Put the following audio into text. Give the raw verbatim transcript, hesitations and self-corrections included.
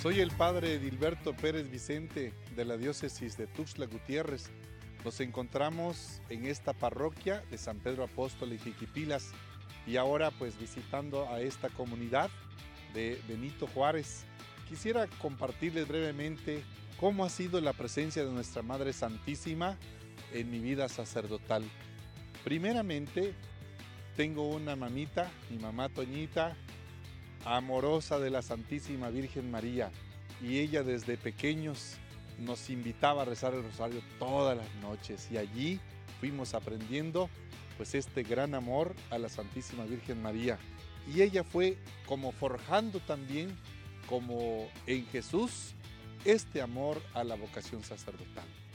Soy el padre Edilberto Pérez Vicente de la diócesis de Tuxtla Gutiérrez. Nos encontramos en esta parroquia de San Pedro Apóstol y Jiquipilas y ahora pues visitando a esta comunidad de Benito Juárez. Quisiera compartirles brevemente cómo ha sido la presencia de nuestra Madre Santísima en mi vida sacerdotal. Primeramente, tengo una mamita, mi mamá Toñita, amorosa de la Santísima Virgen María, y ella desde pequeños nos invitaba a rezar el rosario todas las noches y allí fuimos aprendiendo pues este gran amor a la Santísima Virgen María, y ella fue como forjando también como en Jesús este amor a la vocación sacerdotal.